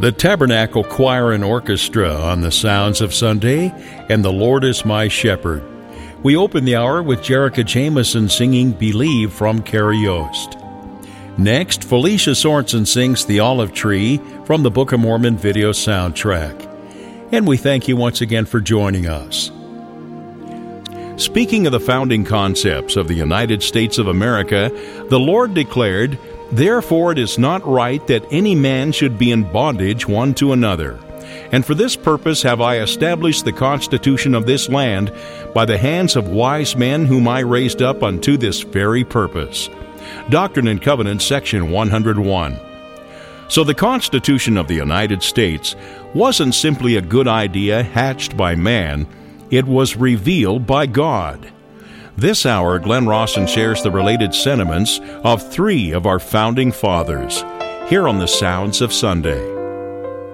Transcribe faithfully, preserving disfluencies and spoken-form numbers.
The Tabernacle Choir and Orchestra on the Sounds of Sunday, and The Lord is My Shepherd. We open the hour with Jerica Jameson singing Believe from Carrie Yost. Next, Felicia Sorensen sings The Olive Tree from the Book of Mormon video soundtrack. And we thank you once again for joining us. Speaking of the founding concepts of the United States of America, the Lord declared, "Therefore it is not right that any man should be in bondage one to another. And for this purpose have I established the constitution of this land by the hands of wise men whom I raised up unto this very purpose." Doctrine and Covenants, section one hundred one. So the Constitution of the United States wasn't simply a good idea hatched by man, it was revealed by God. This hour, Glenn Rawson shares the related sentiments of three of our founding fathers, here on the Sounds of Sunday.